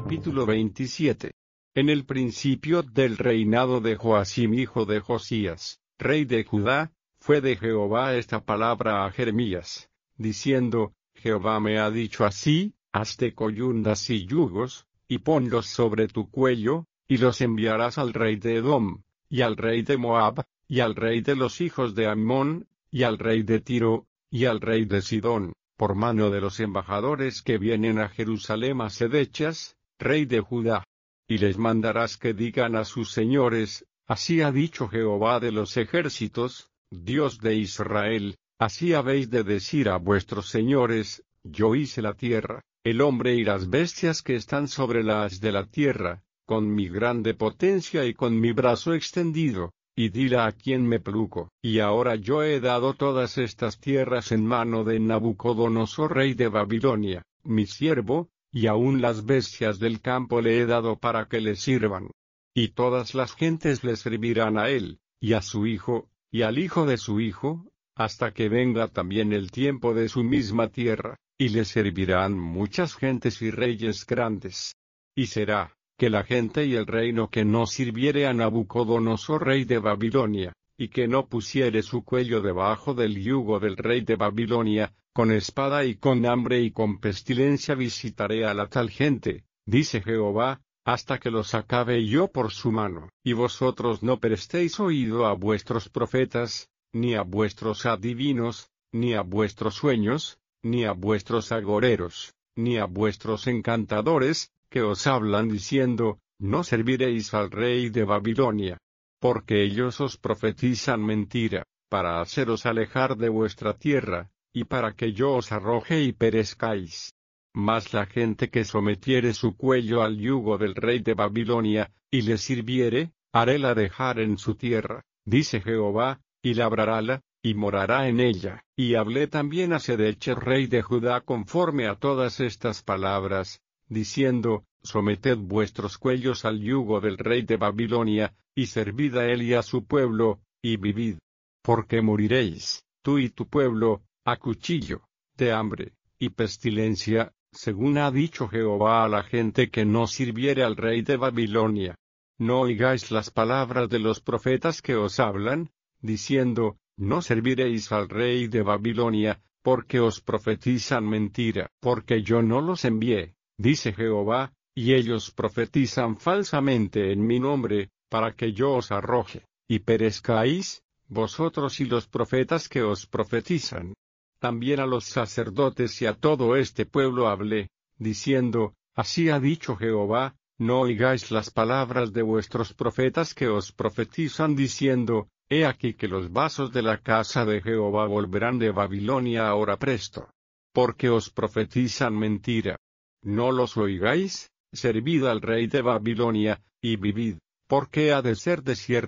Capítulo 27. En el principio del reinado de Joacim hijo de Josías, rey de Judá, fue de Jehová esta palabra a Jeremías, diciendo: Jehová me ha dicho así: hazte coyundas y yugos, y ponlos sobre tu cuello, y los enviarás al rey de Edom, y al rey de Moab, y al rey de los hijos de Ammón, y al rey de Tiro, y al rey de Sidón, por mano de los embajadores que vienen a Jerusalén a Sedechas, rey de Judá. Y les mandarás que digan a sus señores: así ha dicho Jehová de los ejércitos, Dios de Israel, así habéis de decir a vuestros señores: yo hice la tierra, el hombre y las bestias que están sobre la haz de la tierra, con mi grande potencia y con mi brazo extendido, y dila a quien me plugo. Y ahora yo he dado todas estas tierras en mano de Nabucodonosor rey de Babilonia, mi siervo, y aun las bestias del campo le he dado para que le sirvan. Y todas las gentes le servirán a él, y a su hijo, y al hijo de su hijo, hasta que venga también el tiempo de su misma tierra, y le servirán muchas gentes y reyes grandes. Y será que la gente y el reino que no sirviere a Nabucodonosor rey de Babilonia, y que no pusiere su cuello debajo del yugo del rey de Babilonia, con espada y con hambre y con pestilencia visitaré a la tal gente, dice Jehová, hasta que los acabe yo por su mano. Y vosotros no prestéis oído a vuestros profetas, ni a vuestros adivinos, ni a vuestros sueños, ni a vuestros agoreros, ni a vuestros encantadores, que os hablan diciendo: no serviréis al rey de Babilonia. Porque ellos os profetizan mentira, para haceros alejar de vuestra tierra, y para que yo os arroje y perezcáis. Mas la gente que sometiere su cuello al yugo del rey de Babilonia, y le sirviere, haréla dejar en su tierra, dice Jehová, y labrarála, y morará en ella. Y hablé también a Sedechas rey de Judá conforme a todas estas palabras, diciendo: someted vuestros cuellos al yugo del rey de Babilonia, y servid a él y a su pueblo, y vivid. Porque moriréis, tú y tu pueblo, a cuchillo, de hambre, y pestilencia, según ha dicho Jehová a la gente que no sirviere al rey de Babilonia. No oigáis las palabras de los profetas que os hablan, diciendo: no serviréis al rey de Babilonia, porque os profetizan mentira. Porque yo no los envié, dice Jehová, y ellos profetizan falsamente en mi nombre, para que yo os arroje, y perezcáis, vosotros y los profetas que os profetizan. También a los sacerdotes y a todo este pueblo hablé, diciendo: así ha dicho Jehová, no oigáis las palabras de vuestros profetas que os profetizan diciendo: he aquí que los vasos de la casa de Jehová volverán de Babilonia ahora presto. Porque os profetizan mentira. No los oigáis, servid al rey de Babilonia, y vivid. ¿Por qué ha de ser desierto